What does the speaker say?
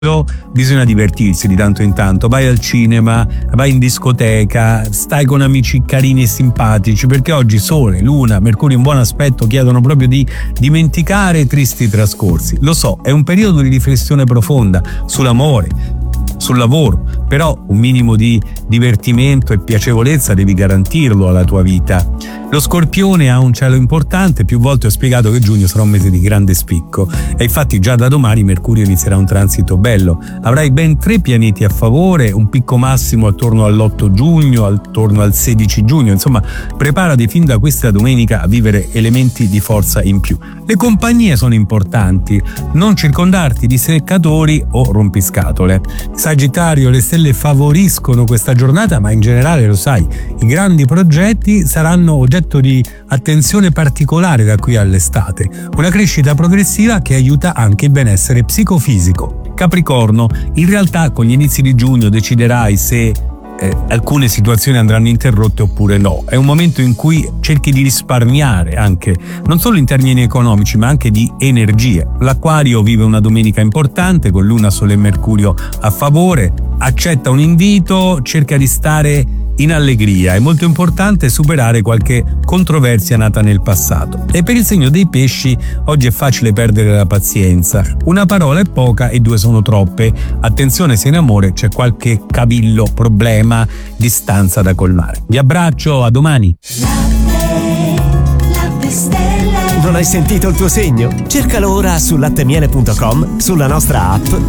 bisogna divertirsi di tanto in tanto, vai al cinema, vai in discoteca, stai con amici carini e simpatici, perché oggi Sole, Luna, Mercurio in buon aspetto chiedono proprio di dimenticare i tristi trascorsi. Lo so, è un periodo di riflessione profonda sull'amore, sul lavoro, però un minimo di divertimento e piacevolezza devi garantirlo alla tua vita. Lo Scorpione ha un cielo importante, più volte ho spiegato che giugno sarà un mese di grande spicco e infatti già da domani Mercurio inizierà un transito bello. Avrai ben 3 pianeti a favore, un picco massimo attorno all'8 giugno, attorno al 16 giugno, insomma preparati fin da questa domenica a vivere elementi di forza in più. Le compagnie sono importanti, non circondarti di seccatori o rompiscatole. Sagittario, le stelle favoriscono questa giornata, ma in generale lo sai, i grandi progetti saranno oggetto di attenzione particolare da qui all'estate. Una crescita progressiva che aiuta anche il benessere psicofisico. Capricorno, in realtà con gli inizi di giugno deciderai se alcune situazioni andranno interrotte oppure no. È un momento in cui cerchi di risparmiare anche, non solo in termini economici, ma anche di energie. L'Acquario vive una domenica importante con Luna, Sole e Mercurio a favore, accetta un invito, cerca di stare in allegria. È molto importante superare qualche controversia nata nel passato. E per il segno dei pesci oggi è facile perdere la pazienza. Una parola è poca e 2 sono troppe. Attenzione se in amore c'è qualche cavillo, problema, distanza da colmare. Vi abbraccio, a domani. Non hai sentito il tuo segno? Cercalo ora su lattemiele.com, sulla nostra app